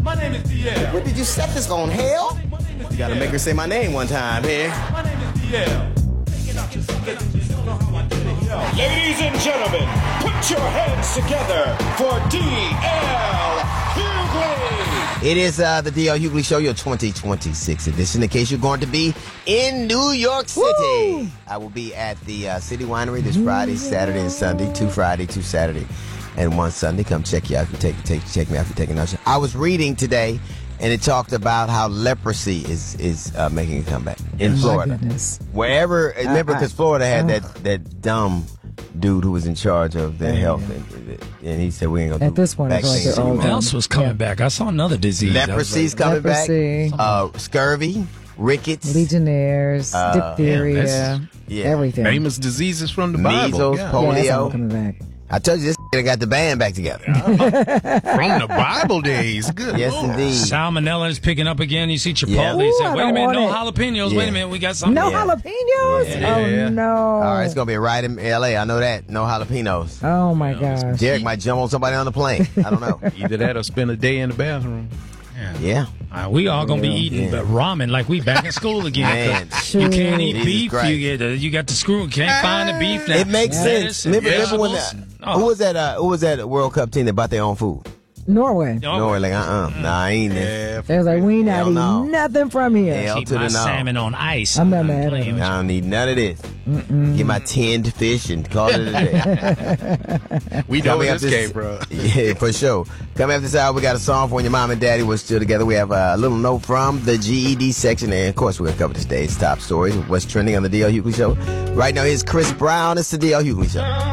My name is DL. What did you set this on, hell? You gotta make her say my name one time here. My name is DL. Ladies and gentlemen, put your hands together for D.L. Hughley. It is the D.L. Hughley Show, your 2026 edition. In case you're going to be in New York City, woo! I will be at the City Winery this Friday, Saturday, and Sunday. 2 Friday, 2 Saturday, and 1 Sunday. Come check you out. Check me out for taking notes. I was reading today, and it talked about how leprosy is making a comeback in Florida. Wherever, remember, because Florida had that dumb dude who was in charge of their health, and he said we ain't gonna at this point. I feel like they're all what else was coming back? I saw another disease. Leprosy's coming back. Scurvy, rickets, legionnaires, diphtheria, everything. Famous diseases from the Bible. Measles, polio. That's all coming back. I told you this got the band back together. From the Bible days. Good yes, Lord. indeed. Salmonella is picking up again. You see Chipotle. Yeah. They said, wait a minute, no want jalapenos. Yeah. Wait a minute, we got something. No jalapenos? Yeah. Oh, no. All right, it's going to be right in L.A. I know that. No jalapenos. Oh, my gosh. Derek might jump on somebody on the plane. I don't know. Either that or spend a day in the bathroom. Yeah. We all gonna be eating ramen like we back in school again. You can't eat beef. You got the screw. Can't find the beef. It makes sense. Remember when who was that World Cup team that bought their own food? Norway. Norway, like nah, I ain't this. They was like, we not eating nothing from here. Keep my salmon on ice. I'm not mad at I don't need none of this. Get my tinned fish and call it a day. We know where this came from. Yeah, for sure. Coming after this hour, we got a song for when your mom and daddy was still together. We have a little note from the GED section, and of course, we're gonna cover today's top stories, what's trending on the D.L. Hughley Show. Right now, here's Chris Brown. It's the D.L. Hughley Show.